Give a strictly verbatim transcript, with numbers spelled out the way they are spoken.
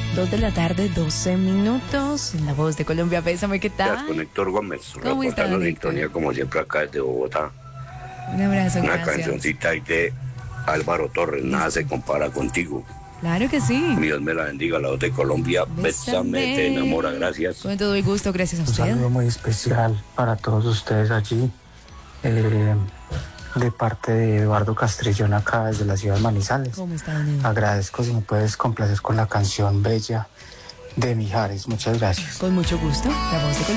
Dos de la tarde, doce minutos. En La Voz de Colombia, Pésame, ¿qué tal? Con Héctor Gómez, ¿Cómo está, reportando Héctor? sintonía como siempre acá desde Bogotá. Un abrazo, Una gracias. cancioncita ahí de Álvaro Torres, Listo. Nada se compara contigo. Claro que sí. Dios me la bendiga, La Voz de Colombia. Bésame, te enamora, gracias. Con todo el gusto, gracias a Un usted. saludo muy especial para todos ustedes allí, eh, de parte de Eduardo Castrillón acá desde la ciudad de Manizales. ¿Cómo está, don Eduardo? Agradezco si me puedes complacer con la canción Bella de Mijares. Muchas gracias. Con mucho gusto, La Voz de Colombia.